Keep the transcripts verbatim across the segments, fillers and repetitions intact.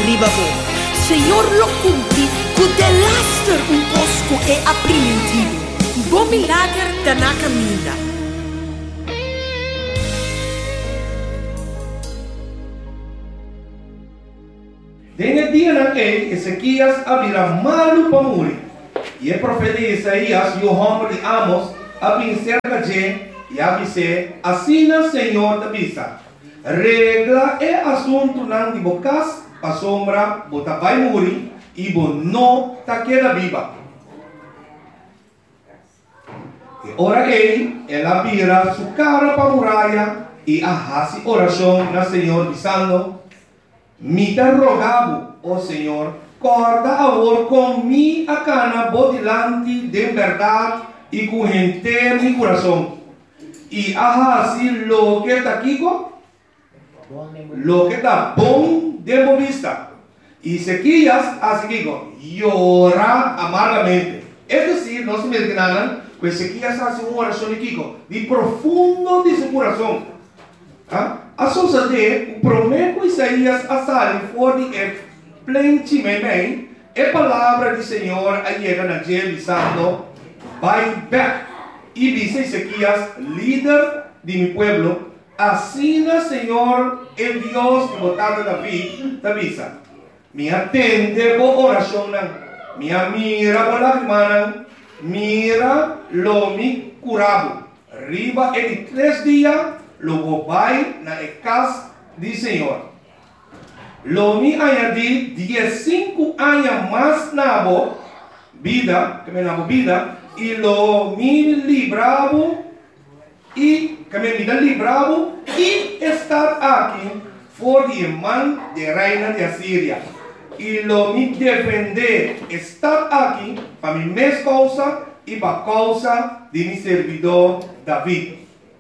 ribabo. Senhor lo cumpri, cu de laster un posco e apprimentivo. Bom milagre da na caminha. Nesse dia naquele, Ezequias abrirá malu para morrer. E o profeta Isaías e o homem de Amos abençoaram a gente e avisou, assim o Senhor te avisa. Regla é assunto não de bocas, a sombra, bota vai morrer e bo não ta queda viva. E ora ele, ela vira sua cara para a muralha e arrasa oração no Senhor dizendo: me te rogavo, ó Senhor, corda agora com mi a cana bodilante de verdade e com inteiro mi coração. E arrasa lo que está aqui, lo que está bom de vista. E Ezequias, assim llora amargamente. É decir, não se me enganaram, que Ezequias faz uma oração aqui, de profundo de seu coração. Ah? A sociedade, o prometo Isaías a sair fora de é plenamente, a palavra do Senhor a chega na gente dizendo, vai back. E diz Ezequias, líder de meu pueblo, assim o Senhor, o Deus de botado David, te avisa. Me atende com oração, me mira com lágrimas, mira lo me curado. Riba em três dias, logo vai na casa do Senhor. Lo me añadi diecinueve anos mais na vida, que me na vida, e lo me libravo e que me vida libravo e estar aqui for de mão de reina de Assíria. E lo me defender estar aqui para minha mesma causa e para a causa de meu servidor David.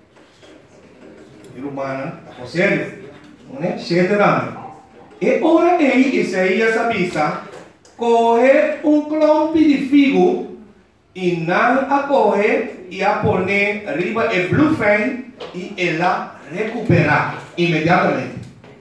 Irmã, a sério, né? Cheio e ora ele, Isaías avisa, corre um clompe de figo e não a corre e a poner riba e blufen e ela recuperar imediatamente.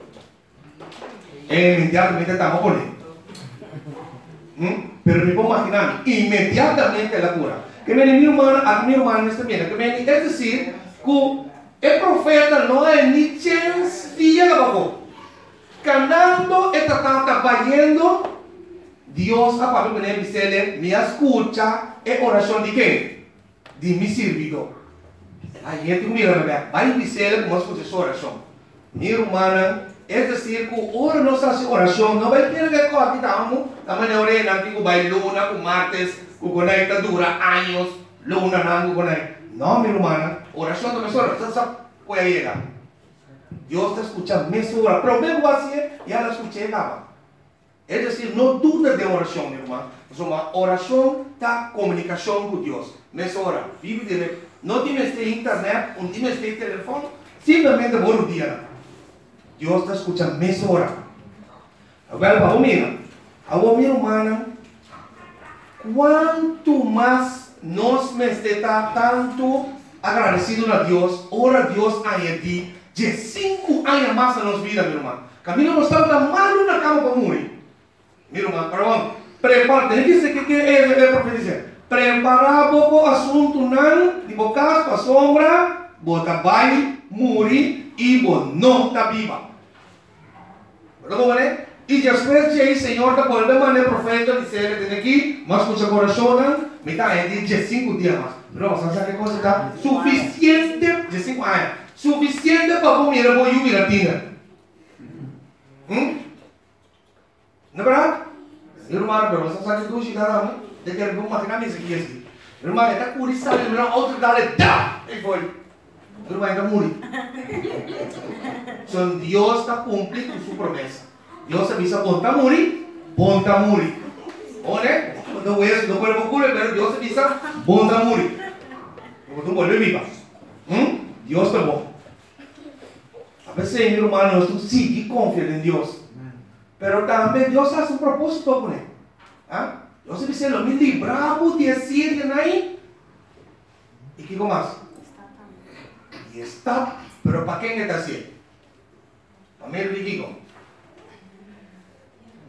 E imediatamente estamos poner. Hum? Pero me puedo imaginar, imediatamente ela cura. Que me mi irmã, a mi irmã está bien, que me es decir, que el profeta no es ni chance día abajo. Canando está trabajando, Dios a Pablo me dice, me escucha, es oración de qué? De mi servidor. Ahí gente mira, vai dizer como escucha esa oración. Mi hermana, es decir, que ahora no se hace oración, no va a tener que coger, estamos, la manera orena, que va luna, con martes, que conecta dura años, luna, no, conecta. No, mi hermana, oración no me suena, puede llegar. Dios te escucha media hora, pero mesmo así, ya la escuché acaba. Es decir, no dudes de oración, mi hermano. Es una oración, está comunicación con Dios. Media hora, vive de no tienes este internet, no tienes este teléfono, simplemente por un día. Dios te escucha media hora. Agora, vamos mira, agora mi hermana, quanto más nos me está tanto agradecido a Dios, ora Dios añadí de cinco años más en nuestra vida, mi hermano. Camino no está tan mal una cama para morir. Mi hermano, pero vamos, prepara, tem que ser que é o profeta dizer, preparar pouco assunto não, de bocas para sombra, bota vai, morir e bo não está viva. Pero né? E depois de aí, Senhor, da volta maneira profeta dizer que tem aqui, mas com seu coração, me está aí de cinco dias mais. Pero vamos a que coisa está suficiente de cinco anos. Suficiente para comer a boiú viratina. Hum? Não é verdade? Irmão, pero você sabe que tu chegará, de que eu vou imaginar isso aqui assim. Irmão, está curioso, irmão, outro dá-lhe, dá! E foi. Irmão, ainda morre. Então, Deus está cumprindo sua promessa. Deus avisa, bom, está morrer, bom, está morrer. Olha, não é, não pode morrer, mas Deus avisa, bom, está morrer. Não pode viver. Hum? Deus está bom. A veces, mi hermano, tú sí confías en Dios. Pero también Dios hace un propósito con él. ¿Ah? Dios dice, lo mismo libramos de Asiria ahí. ¿Y qué más? Y está. Pero ¿para quién está así? Para mí, el digo.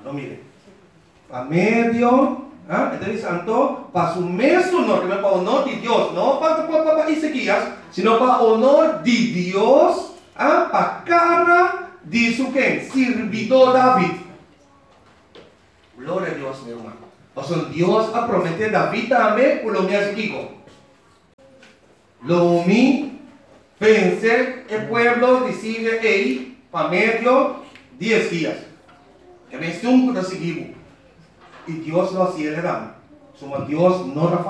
No, mire. Para medio, ¿ah? Entonces santo, para su mesmo honor, que no es para honor de Dios, no para, para, para, para Ezequías, sino para honor de Dios, ¿ah? Para cara de su quem? Servidor David. Gloria a Dios, mi hermano. O sea, Dios ha prometido David también, por lo mío Ezequiel. Lo mi pensé el pueblo decide ahí para medio diez días. Que me estuvo de seguir. Y Dios lo hacía le dan. Somos Dios no